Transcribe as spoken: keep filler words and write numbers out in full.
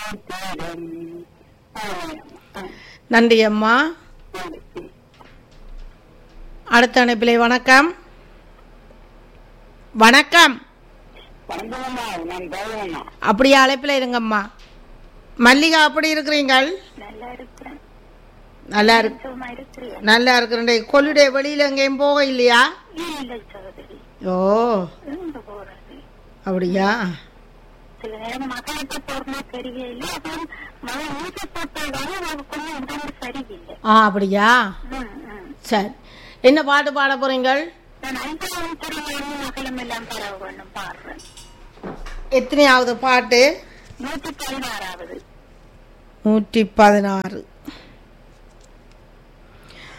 நன்றி அம்மா. அடுத்த அனுப்பிலை வணக்கம். வணக்கம். அப்படியே அழைப்பில் இருங்கம்மா. மல்லிகா அப்படி இருக்கிறீங்கள்? நல்லா இருக்கு. நல்லா இருக்கிறேன். கொள்ளுடைய வெளியில எங்கேயும் போக இல்லையா? ஓ அப்படியா? ஆ அப்படியா? சரி, என்ன பாட்டு பாட போறீங்கள்? எத்தனையாவது பாட்டு? நூற்றி பதினாறு.